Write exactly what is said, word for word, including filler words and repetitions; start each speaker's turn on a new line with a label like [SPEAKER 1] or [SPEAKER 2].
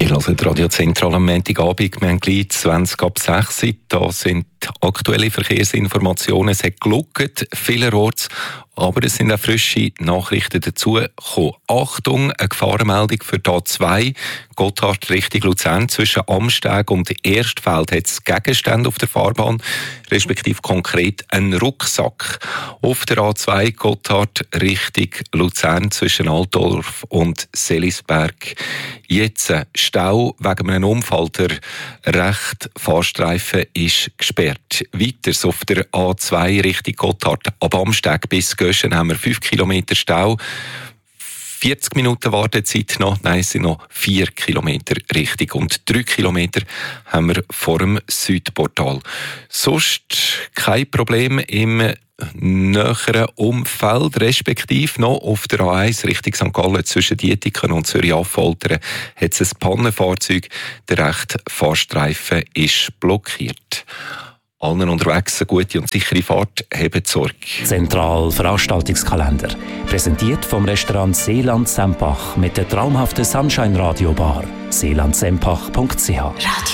[SPEAKER 1] Ich höre die Radiozentrale am Montagabend, wir haben gleich zwanzig ab sechs. Da sind aktuelle Verkehrsinformationen. Es hat geluckt, vielerorts, aber es sind auch frische Nachrichten dazu gekommen. Achtung, eine Gefahrenmeldung für die A zwei, Gotthard Richtung Luzern. Zwischen Amsteg und Erstfeld hat es Gegenstände auf der Fahrbahn, respektive konkret einen Rucksack. Auf der A zwei Gotthard Richtung Luzern zwischen Altdorf und Selisberg. Jetzt Stau wegen einem Unfall. Der rechte Fahrstreifen ist gesperrt. Weiters auf der A zwei Richtung Gotthard ab Amsteg bis Göschen haben wir fünf Kilometer Stau. vierzig Minuten Wartezeit noch. Nein, es sind noch vier Kilometer richtig. Und drei Kilometer haben wir vor dem Südportal. Sonst kein Problem im näheren Umfeld, respektive noch auf der A eins Richtung Sankt Gallen zwischen Dietiken und Zürich-Affoltern hat es ein Pannenfahrzeug. Der rechte Fahrstreifen ist blockiert. Allen unterwegs eine gute und sichere Fahrt, habt Sorge.
[SPEAKER 2] Zentral Veranstaltungskalender. Präsentiert vom Restaurant Seeland Sempach mit der traumhaften Sunshine Radio Bar. seeland sempach punkt c h